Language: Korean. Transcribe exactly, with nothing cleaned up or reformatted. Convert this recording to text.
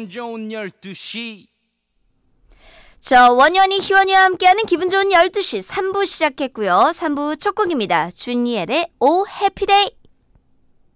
기분 좋은 열두 시. 저 원현이 희원이와 함께하는 기분 좋은 열두 시 삼 부 시작했고요. 삼 부 첫 곡입니다. 준이엘의 오 해피데이.